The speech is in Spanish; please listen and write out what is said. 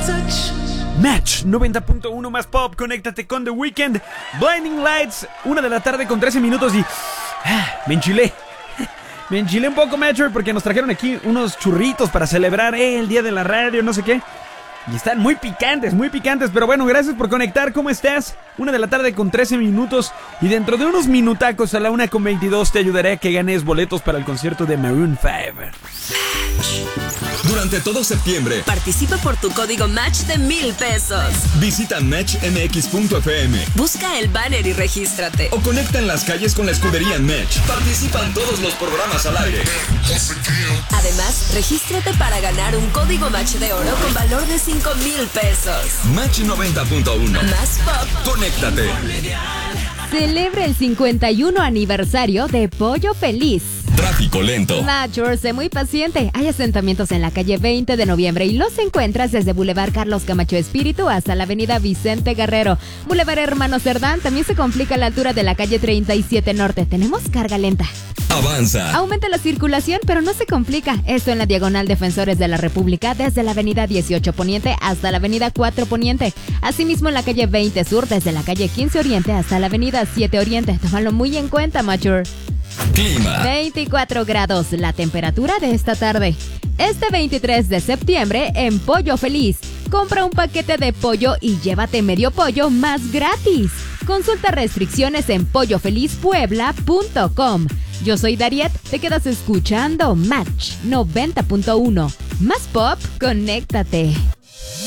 Match 90.1 más pop, conéctate con The Weeknd. Blinding Lights, 1:13 y me enchilé. Me enchilé un poco, Metro, porque nos trajeron aquí unos churritos para celebrar el día de la radio, no sé qué. Y están muy picantes, pero bueno, gracias por conectar, ¿cómo estás? 1:13 y dentro de unos minutacos a la 1:22 te ayudaré a que ganes boletos para el concierto de Maroon 5. Durante todo septiembre, participa por tu código Match de $1,000. Visita matchmx.fm. Busca el banner y regístrate. O conecta en las calles con la escudería Match. Participan todos los programas al aire. Además, regístrate para ganar un código Match de oro con valor de $5,000. Match 90.1. Más pop. Conéctate. Celebra el 51 aniversario de Pollo Feliz. Tráfico lento. Major, sé muy paciente. Hay asentamientos en la calle 20 de noviembre y los encuentras desde Boulevard Carlos Camacho Espíritu hasta la avenida Vicente Guerrero. Boulevard Hermano Cerdán también se complica a la altura de la calle 37 Norte. Tenemos carga lenta. Avanza. Aumenta la circulación, pero no se complica. Esto en la diagonal Defensores de la República, desde la avenida 18 Poniente hasta la avenida 4 Poniente. Asimismo en la calle 20 Sur, desde la calle 15 Oriente hasta la avenida 7 Oriente. Tómalo muy en cuenta, Major. Clima. 24 grados la temperatura de esta tarde. Este 23 de septiembre en Pollo Feliz, compra un paquete de pollo y llévate medio pollo más gratis. Consulta restricciones en pollofelizpuebla.com. Yo soy Dariet, te quedas escuchando Match 90.1. Más pop, conéctate.